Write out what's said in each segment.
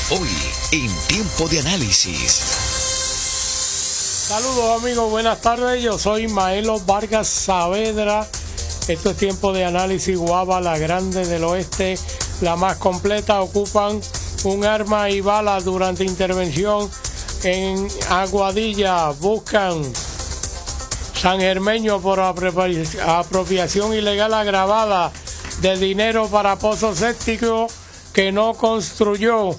Hoy, en Tiempo de Análisis. Saludos amigos, buenas tardes. Yo soy Maelo Vargas Saavedra. Esto es Tiempo de Análisis. Guava, la grande del oeste, la más completa. Ocupan un arma y bala durante intervención en Aguadilla. Buscan San Germeño por apropiación ilegal agravada de dinero para pozo séptico que no construyó.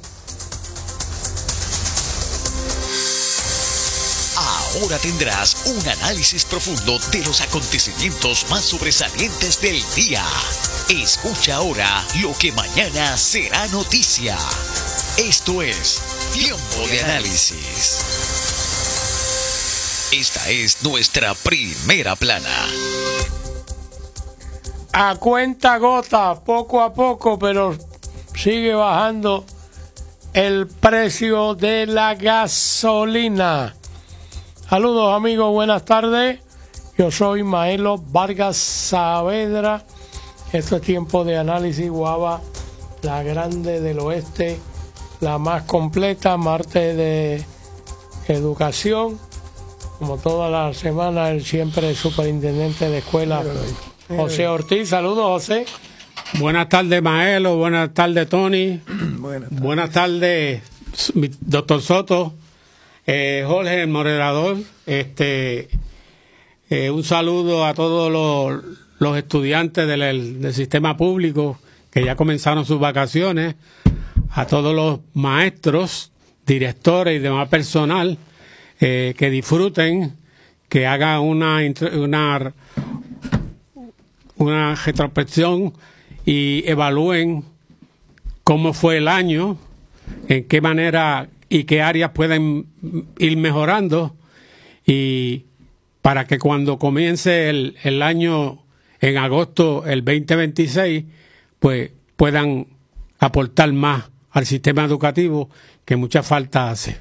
Ahora tendrás un análisis profundo de los acontecimientos más sobresalientes del día. Escucha ahora lo que mañana será noticia. Esto es Tiempo de Análisis. Esta es nuestra primera plana. A cuenta gota, poco a poco, pero sigue bajando el precio de la gasolina. Saludos amigos, buenas tardes. Yo soy Maelo Vargas Saavedra. Esto es Tiempo de Análisis. Guava, la grande del oeste, la más completa. Martes de educación. Como toda la semana, el siempre superintendente de escuela, José Ortiz. Saludos, José. Buenas tardes, Maelo. Buenas tardes, Tony. Buenas tardes, doctor Soto. Jorge, el moderador. Un saludo a todos los estudiantes del sistema público que ya comenzaron sus vacaciones, a todos los maestros, directores y demás personal que disfruten, que hagan una retrospección y evalúen cómo fue el año, en qué manera y qué áreas pueden ir mejorando, y para que cuando comience el año en agosto, el 2026, pues puedan aportar más al sistema educativo que mucha falta hace.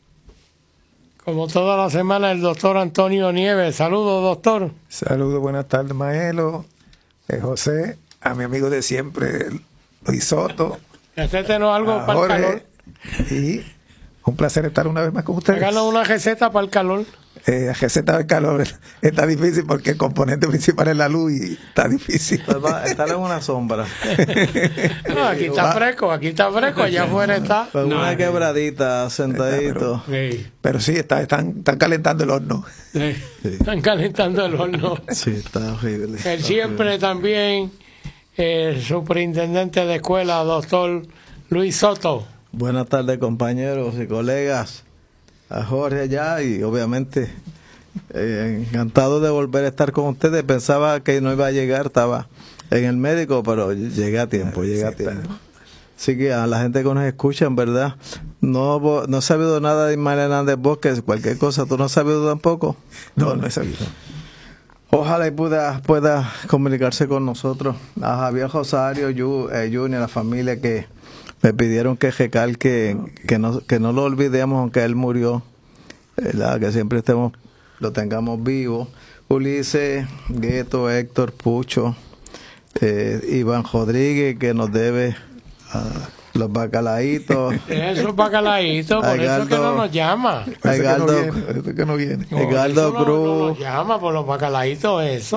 Como toda la semana, el doctor Antonio Nieves. Saludos, doctor. Saludos, buenas tardes, Maelo, José, a mi amigo de siempre, Luis Soto. Recétenos algo para Jorge, el calor. Y un placer estar una vez más con ustedes. Háganos una receta para el calor. La receta del calor está difícil porque el componente principal es la luz y está difícil. Pues va a estar en una sombra. No, aquí está fresco, allá afuera está. Pues una quebradita, sentadito. Pero sí, están calentando el horno. Sí. Están calentando el horno. Sí, está horrible. Él siempre también, el superintendente de escuela, doctor Luis Soto. Buenas tardes, compañeros y colegas. A Jorge allá y obviamente encantado de volver a estar con ustedes. Pensaba que no iba a llegar, estaba en el médico, pero llegué a tiempo, Así que a la gente que nos escucha, en verdad, no he sabido nada de Ismael Hernández Bosques, cualquier cosa. ¿Tú no has sabido tampoco? No he sabido. Ojalá y pueda comunicarse con nosotros. A Javier Rosario Junior, la familia que me pidieron que recalque, que no lo olvidemos, aunque él murió, ¿verdad? Que siempre lo tengamos vivo. Ulises, Gueto, Héctor, Pucho, Iván Rodríguez, que nos debe los bacalaitos. Esos bacalaitos, por eso que no nos llama. Edgardo Cruz. No nos llama por los bacalaitos, eso.